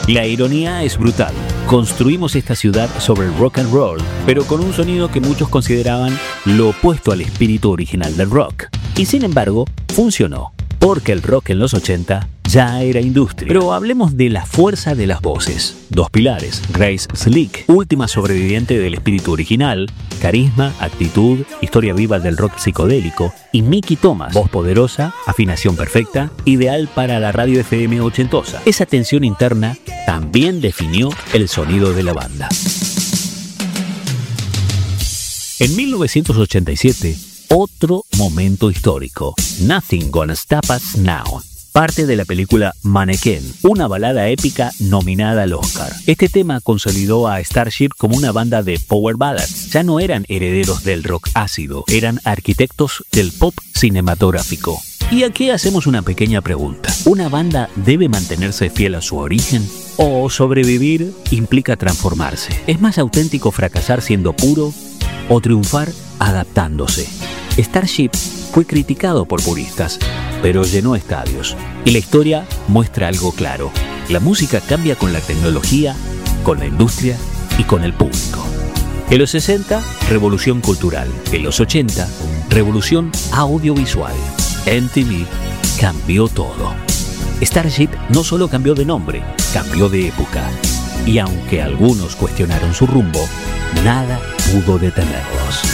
La ironía es brutal. Construimos esta ciudad sobre el rock and roll, pero con un sonido que muchos consideraban lo opuesto al espíritu original del rock. Y sin embargo, funcionó, porque el rock en los 80 ya era industria. Pero hablemos de la fuerza de las voces. Dos pilares: Grace Slick, última sobreviviente del espíritu original, carisma, actitud, historia viva del rock psicodélico, y Mickey Thomas, voz poderosa, afinación perfecta, ideal para la radio FM ochentosa. Esa tensión interna también definió el sonido de la banda. En 1987, otro momento histórico. Nothing Gonna Stop Us Now. Parte de la película Mannequin, una balada épica nominada al Oscar. Este tema consolidó a Starship como una banda de power ballads. Ya no eran herederos del rock ácido, eran arquitectos del pop cinematográfico. Y aquí hacemos una pequeña pregunta. ¿Una banda debe mantenerse fiel a su origen? ¿O sobrevivir implica transformarse? ¿Es más auténtico fracasar siendo puro o triunfar adaptándose? Starship fue criticado por puristas, pero llenó estadios. Y la historia muestra algo claro. La música cambia con la tecnología, con la industria y con el público. En los 60, revolución cultural. En los 80, revolución audiovisual. MTV cambió todo. Starship no solo cambió de nombre, cambió de época. Y aunque algunos cuestionaron su rumbo, nada pudo detenerlos.